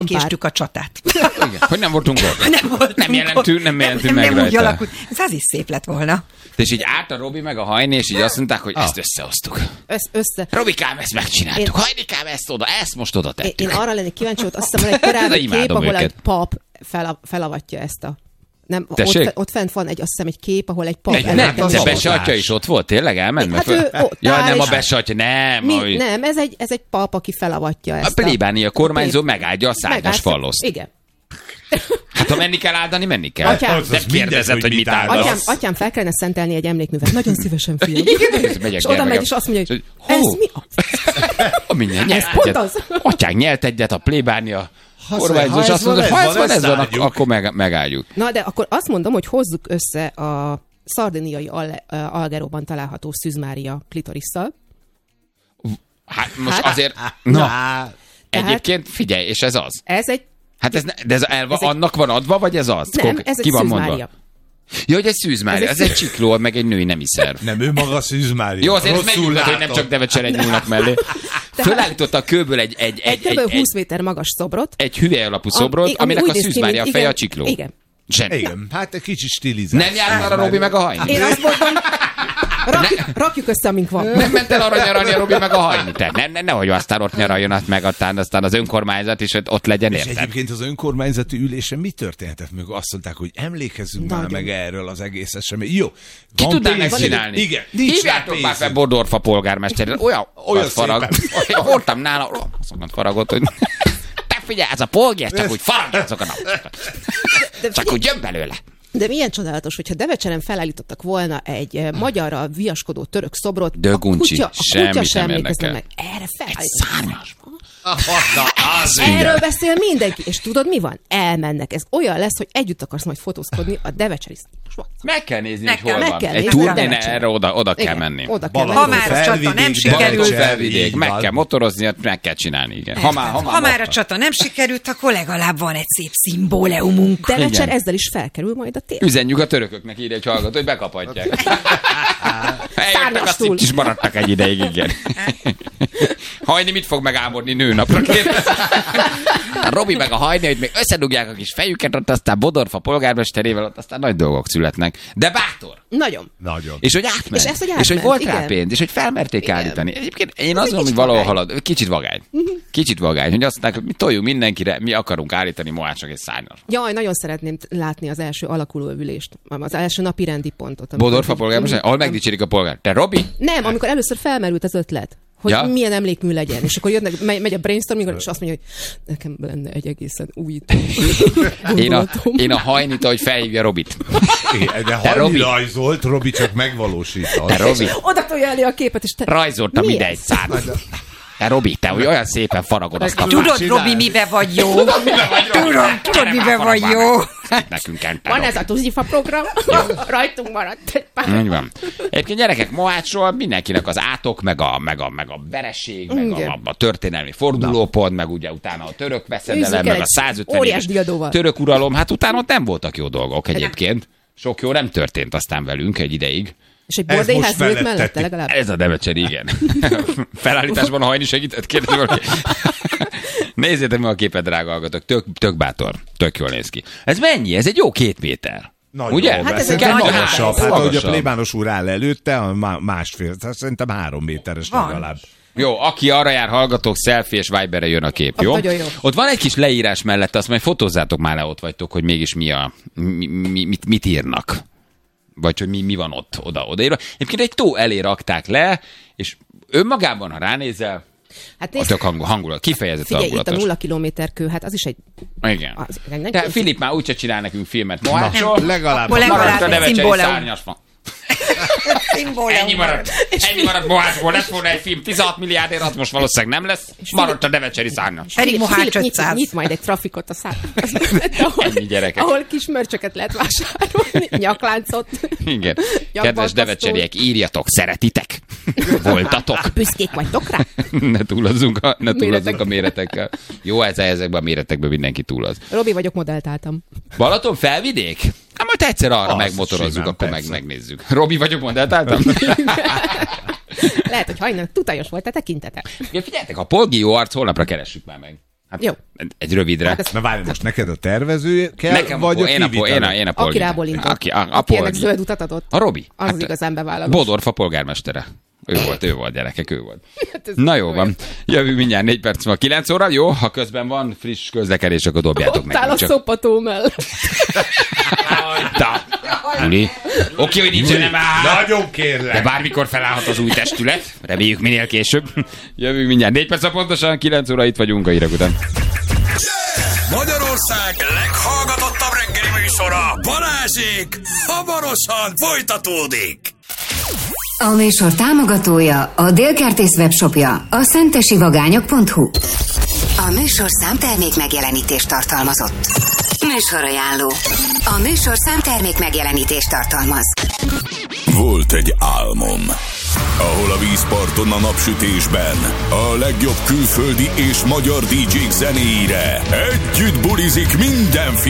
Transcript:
késtük a csatát. Igen, hogy nem voltunk ott. Nem jelentünk meg nem úgy rajta. alakult. Ez az is szép lett volna. És így állt a Robi meg a Hajni, és így azt mondták, hogy ezt összehoztuk. Össze. Robikám, ezt megcsináltuk. Hajnikám, ezt most oda tettük. Én arra lennék kíváncsi, hogy azt hiszem, van egy korábbi kép, ahol őket. egy pap felavatja ezt a... Nem, ott fent van azt hiszem egy kép, ahol egy pap... De Besatya is ott volt, tényleg elment? Hát ő ott ja, nem a és... Besatya, nem. Nem, ez egy pap, aki felavatja ezt a plébánia kormányzó megáldja a szárnyas falloszt. Igen. Hát ha menni kell áldani, menni kell. Atyám, nem kérdezed, hogy mit áldasz. Atyám, fel kellene szentelni egy emlékművet. Nagyon szívesen, fiam. És oda megy, és azt mondja, hogy ez mi az? Ez pont az. Atyánk nyelt egyet, a plébánia kormányzó, és azt mondja, ha ez van, akkor megáldjuk. Na, de akkor azt mondom, hogy hozzuk össze a szardiniai Algeróban található Szűz Mária klitorisszal. Hát most azért... Egyébként figyelj, és ez az. Ez egy... Hát annak van adva, vagy ez az? Nem, ez egy Szűz Mária. Jó, hogy egy Szűz Mária, ez egy csikló, meg egy női nemi szerv. Nem, ő maga Szűz Mária. Jó, azért menjünk, hogy nem csak Devecseren nyúlnak mellé. Fölállította a kőből egy 20 méter magas szobrot. Egy hüvely alapú szobrot, aminek a Szűz Mária feje a csikló. Igen. Igen, hát egy kicsit stilizált. Nem járt arra Robi meg a Hajni? Én azt mondom, rakjuk össze, amink van. Nem ment el arra nyaralni a Robi meg a Hajni. Tehát nehogy aztán ott nyaraljon meg, aztán az önkormányzat is ott legyen, érted? És egyébként az önkormányzati ülésen mi történhetett? Még azt mondták, hogy emlékezzünk már meg erről az egész esemény. Jó. Ki tudnál megcsinálni? Igen. Hívjátok már fel Bodorfa polgármester. Olyan farag. Voltam nála, azokat faragott, hogy... Figyelj, ez a polgár, csak úgy faragja azokat a napokat. Csak úgy jön belőle. De milyen csodálatos, hogyha Devecseren felállítottak volna egy magyarra viaskodó török szobrot, a kutya sem emlékezne meg. Erre felállítottak. Egy szárnyas. Erről beszél mindenki. És tudod, mi van? Elmennek. Ez olyan lesz, hogy együtt akarsz majd fotózkodni a Devecseri. Meg kell nézni, hogy hol van. Egy nézni, turnén erre oda kell menni. Ha már a csata nem sikerült. Felvidék, meg kell motorozni, meg kell csinálni, igen. Ha már a csata nem sikerült, akkor legalább van egy szép szimbóleumunk. Devecser ezzel is felkerül majd a tér. Üzenjük a törököknek, írja egy hallgató, hogy bekaphatják. Eljöttek, azt itt is maradtak egy ideig, igen. Hajni mit fog megámodni nőnapra, kérdez? A Robi meg a Hajni, hogy még összedugják a kis fejüket, ott aztán Bodorfa polgármesterével, ott aztán nagy dolgok születnek. De bátor! Nagyon. És hogy átment. És hogy volt rá pénz, és hogy felmerték állítani. Egyébként én azt mondom, hogy valahol halad. Kicsit vagány. Hogy azt mondták, hogy mi toljunk mindenkire, mi akarunk állítani Mohácsnak egy szárnyas. Jaj, nagyon szeretném látni az első alakuló ülést, az első napi rendi pontot. Bodorfa polgármester, ahol megdicsérik a polgár. Te Robi? Nem, amikor először felmerült az ötlet, hogy milyen emlékmű legyen. És akkor megy a brainstorming, és azt mondja, hogy nekem lenne egy egészen új én a Hajnit, hogy felhívja Robit. De Hajni rajzolt, Robi csak megvalósított. Te Robi. Oda tolja elé a képet, és te... Rajzoltam ide egy szárnyat. Te Robi, te olyan szépen faragod azt a Tudod, Robi, mibe vagy jó? Tudod, mibe vagy jó? Nekünk kell. Van ez a Tuzifa program, rajtunk maradt egy pár. Úgy van. Egyébként gyerekek, Mohácsról mindenkinek az átok, meg a vereség, meg a történelmi fordulópont, meg ugye utána a török veszedelem, meg a 150 éves török uralom, hát utána ott nem voltak jó dolgok egyébként. Sok jó nem történt aztán velünk egy ideig. És egy bordélyház volt mellette legalább? Ez a Devecseri, igen. Felállításban a Hajni segített, kérdezi valaki. Nézzétek meg a képet, drága hallgatók. Tök bátor. Tök jól néz ki. Ez mennyi? Ez egy jó 2 méter. Nagyon ugye? Hát ez egy magasabb. Hát ahogy a plébános úr áll előtte, másfél, szerintem 3 méteres legalább. Jó, aki arra jár, hallgatók, selfie és Viberre jön a kép, jó? Nagyon jó. Ott van egy kis leírás mellett, azt majd fotózzátok már le, ott vagytok, hogy mégis mit írnak. Vagy hogy mi van ott odaírva. Egyébként egy tó elé rakták le, és önmagában, ha ránézel, hát tök hangulat, kifejezetten hangulatos. Figyelj, itt a 0 kilométer-kő, hát az is egy... Igen. De Filip már úgyse csinál nekünk filmet Mohácsról. Legalább egy szimbóleum. Ennyi maradt Mohácsból, lett volna egy film, 16 milliárdért, az most valószínűleg nem lesz. Maradt a Devecseri szárnyas. Pedig Mohács 500. Nyit majd egy trafikot a Ennyi gyerekek. ahol kis mörcsöket lehet vásárolni, nyakláncot. Igen. Kedves devecseriek, írjatok, szeretitek? Voltatok? Büszkék vagytok rá? Ne túlozzunk a méretekkel. Jó, ezekben a méretekben mindenki túloz. Robi vagyok, modelltáltam. Balaton, felvidék? Hát majd egyszer arra megmotorozzuk, akkor megnézzük. Robi vagyok, modelltáltam? Lehet, hogy hajnal tutajos volt a tekintete. Igen, figyeljetek, a polgi jó arc, holnapra keressük már meg. Hát, jó. Egy rövidre. Hát na várj, most neked a tervező kell, nekem vagy én a polgár. Aki rából indult. Aki ennek zöld utat adott. A Robi. Az hát, igazán bevállalós. Bodorfa polgármestere. Ő volt gyerekek, ő volt. Na jó van. Jövő mindjárt 4 perc van 9 óra. Jó, ha közben van friss közlekedés, akkor dobjátok meg. Ott áll a szopató mellett. Juli. Oké, hogy nincsen nem áll. Nagyon kérlek. De bármikor felállhat az új testület. Reméljük minél később. Jövő mindjárt 4 perc, pontosan 9 óra itt vagyunk a hírek után. Magyarország leghallgatottabb reggeli műsora, Balázsék, hamarosan folytatódik. A műsor támogatója a Délkertész webshopja, a szentesivagányok.hu. A műsor számtermék megjelenítést tartalmazott. Műsorajánló. A műsor számtermék megjelenítést tartalmaz. Volt egy álmom, ahol a vízparton a napsütésben a legjobb külföldi és magyar DJ-k zenéire együtt bulizik minden